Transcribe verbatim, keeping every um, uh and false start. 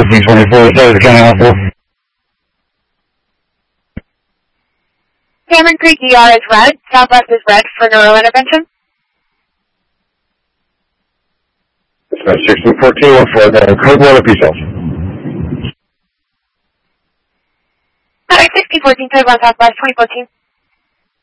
fifteen twenty-four, South County one four. Cameron Creek E R is red. Southwest is red for neural intervention. Dispatch sixteen fourteen one four, the code one of Peace Health. Alright, sixteen fourteen, code one Southwest, twenty fourteen.